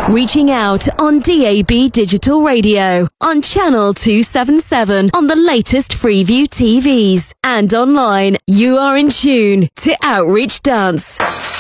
Reaching out on DAB Digital Radio, on Channel 277, on the latest Freeview TVs, and online. You are in tune to Outreach Dance.